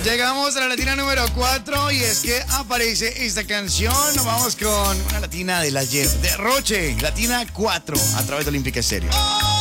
Llegamos a la latina número 4 y es que aparece esta canción. Nos vamos con una latina del ayer, de Roche, latina 4, a través de Olímpica Estéreo.